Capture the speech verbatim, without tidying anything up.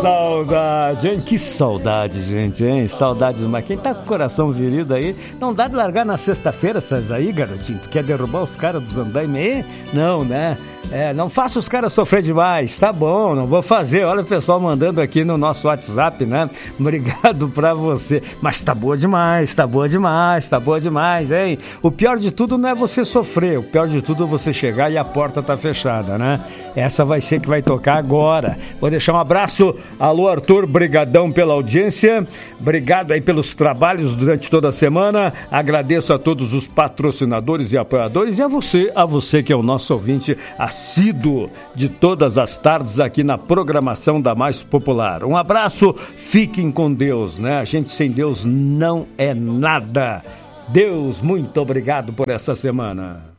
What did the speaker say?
saudade, hein? Que saudade, gente, hein? Saudades, mas quem tá com o coração virido aí, não dá de largar na sexta-feira essas aí, garotinho. Tu quer derrubar os caras dos andaimes aí? Não, né? É, não faça os caras sofrer demais, tá bom, não vou fazer. Olha o pessoal mandando aqui no nosso WhatsApp, né? Obrigado pra você. Mas tá boa demais, tá boa demais, tá boa demais, hein? O pior de tudo não é você sofrer, o pior de tudo é você chegar e a porta tá fechada, né? Essa vai ser que vai tocar agora. Vou deixar um abraço. Alô, Arthur, brigadão pela audiência. Obrigado aí pelos trabalhos durante toda a semana. Agradeço a todos os patrocinadores e apoiadores e a você, a você que é o nosso ouvinte assíduo de todas as tardes aqui na programação da Mais Popular. Um abraço, fiquem com Deus, né? A gente sem Deus não é nada. Deus, muito obrigado por essa semana.